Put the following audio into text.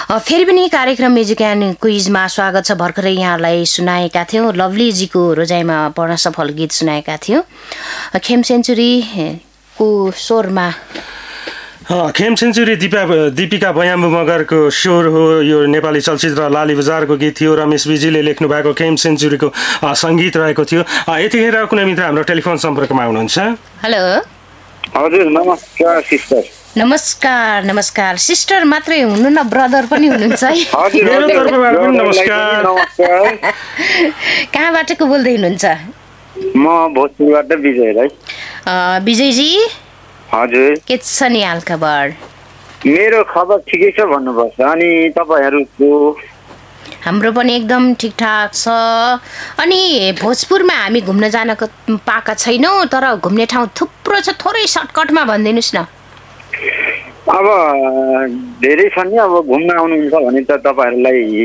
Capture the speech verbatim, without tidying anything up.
फेरि पनि कार्यक्रम म्युजिक एन्ड क्विजमा स्वागत छ। भर्खरै यहाँलाई सुनाएका थियौँ लभलीजीको रोजाइमा पढ्न सफल गीत सुनाएका थियौँ। खेम सेन्चुरीको स्वरमा खेम सेन्चुरी दिपा दीपिका बयाम्बु मगरको स्वर हो। यो नेपाली चलचित्र लाली बजारको गीत थियो। रमेश विजीले लेख्नु भएको खेम सेन्चुरीको सङ्गीत रहेको थियो। यतिखेर कुनै मित्र हाम्रो टेलिफोन सम्पर्कमा हुनुहुन्छ। हेलो हजुर नमस्कार सिस्टर। नमस्कार नमस्कार सिस्टर मात्रै हुनु न ब्रदर पनि हुनुहुन्छ है। मेरो तर्फबाट पनि नमस्कार। कहाँबाट को बोल्दै हुनुहुन्छ? म भोजपुरबाट विजय राई। विजयजी हजुर के छ नि हालखबर? मेरो खबर ठिकै छ भन्नुपर्छ। अनि तपाईँहरूको? हाम्रो पनि एकदम ठिकठाक छ। अनि भोजपुरमा हामी घुम्न जान पाएका छैनौँ, तर घुम्ने ठाउँ थुप्रो छ। थोरै सर्टकटमा भनिदिनुहोस् न। अब धेरै छ नि। अब घुम्न आउनुहुन्छ भने त तपाईँहरूलाई